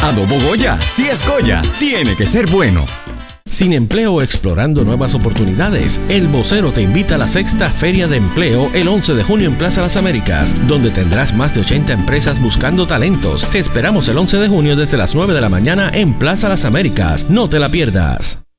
Adobo Goya, si es Goya, tiene que ser bueno. Sin empleo, explorando nuevas oportunidades, El Vocero te invita a la 6ª Feria de Empleo el 11 de junio en Plaza Las Américas, donde tendrás más de 80 empresas buscando talentos. Te esperamos el 11 de junio desde las 9 de la mañana en Plaza Las Américas. No te la pierdas.